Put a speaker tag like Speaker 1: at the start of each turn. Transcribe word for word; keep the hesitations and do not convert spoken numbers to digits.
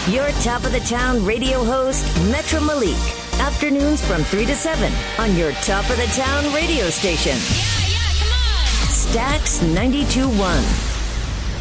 Speaker 1: Your top of the town radio host, Metro Malik. Afternoons from three to seven on your top of the town radio station.
Speaker 2: Yeah, yeah, come on.
Speaker 1: Stax ninety-two point one.